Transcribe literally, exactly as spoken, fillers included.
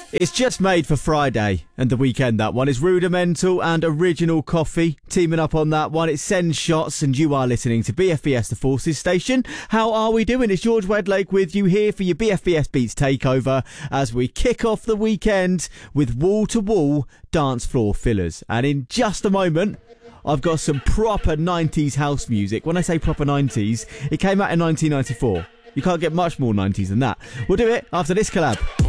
It's just made for Friday and the weekend, that one. Is Rudimental and Original Coffee teaming up on that one. It sends shots and you are listening to B F B S The Forces Station. How are we doing? It's George Wedlake with you here for your B F B S Beats takeover as we kick off the weekend with wall-to-wall dance floor fillers. And in just a moment, I've got some proper nineties house music. When I say proper nineties, it came out in nineteen ninety-four. You can't get much more nineties than that. We'll do it after this collab.